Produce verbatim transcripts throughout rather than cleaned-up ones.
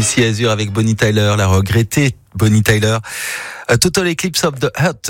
Ici Azur avec Bonnie Tyler, la regrettée Bonnie Tyler. A Total Eclipse of the Heart.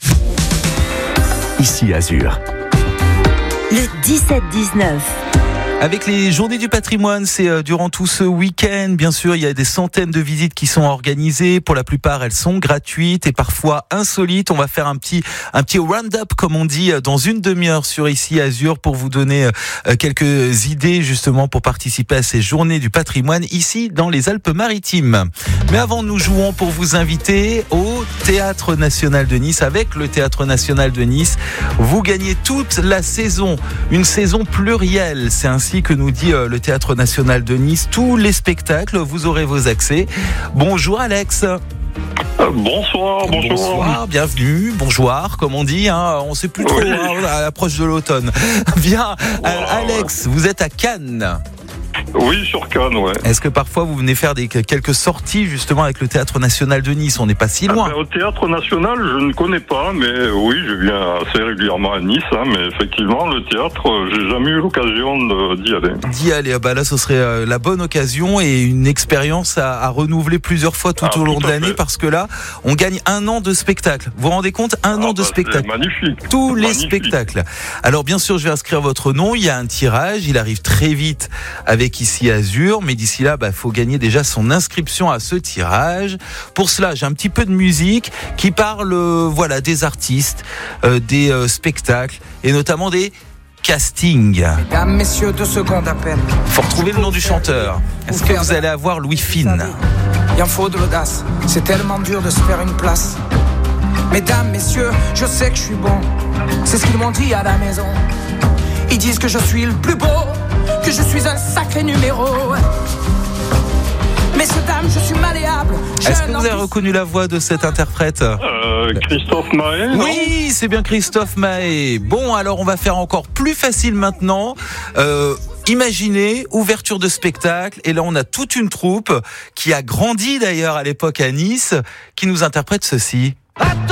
Ici Azur. Le dix-sept dix-neuf. Avec les journées du patrimoine, c'est euh, durant tout ce week-end. Bien sûr, il y a des centaines de visites qui sont organisées. Pour la plupart, elles sont gratuites et parfois insolites. On va faire un petit un petit round-up, comme on dit, dans une demi-heure sur Ici Azur pour vous donner euh, quelques idées justement pour participer à ces journées du patrimoine ici dans les Alpes-Maritimes. Mais avant, nous jouons pour vous inviter au Théâtre National de Nice. Avec le Théâtre National de Nice, vous gagnez toute la saison, une saison plurielle. C'est ainsi que nous dit euh, le Théâtre National de Nice. Tous les spectacles, vous aurez vos accès. Bonjour Alex. Euh, bonsoir, bonjour. Bonsoir, bienvenue, bonjour, comme on dit, hein, on ne sait plus trop, Oui. hein, à l'approche de l'automne. Bien, Wow. euh, Alex, vous êtes à Cannes. Oui, sur Cannes, ouais. Est-ce que parfois vous venez faire des, quelques sorties justement avec le Théâtre National de Nice? On n'est pas si Ah loin. ben, au Théâtre National, je ne connais pas, mais oui, je viens assez régulièrement à Nice, hein, mais effectivement, le théâtre, euh, j'ai jamais eu l'occasion de- d'y aller. D'y aller, bah là ce serait euh, la bonne occasion et une expérience à, à renouveler plusieurs fois tout Ah, au long tout de à l'année fait. parce que là on gagne un an de spectacle. Vous vous rendez compte? Un Ah, an de bah, spectacle. c'est magnifique. Tous les Magnifique. spectacles. Alors bien sûr, je vais inscrire votre nom. Il y a un tirage. Il arrive très vite avec Ici Azur. Mais d'ici là, bah, faut gagner déjà son inscription à ce tirage. Pour cela, j'ai un petit peu de musique qui parle, euh, voilà, des artistes, euh, des euh, spectacles et notamment des castings. Mesdames, messieurs, deux secondes à peine. Faut retrouver le nom du chanteur. Est-ce que vous allez avoir Louis Fine? Il en faut de l'audace. C'est tellement dur de se faire une place. Mesdames, messieurs, je sais que je suis bon. C'est ce qu'ils m'ont dit à la maison. Ils disent que je suis le plus beau, que je suis un sacré numéro. Messieurs, dames, je suis malléable. J'ai Est-ce un que vous avez ambition- reconnu la voix de cet interprète? Euh, Christophe Maé, non? Oui, c'est bien Christophe Maé. Bon, alors on va faire encore plus facile maintenant. Euh, imaginez, ouverture de spectacle. Et là, on a toute une troupe qui a grandi d'ailleurs à l'époque à Nice, qui nous interprète ceci.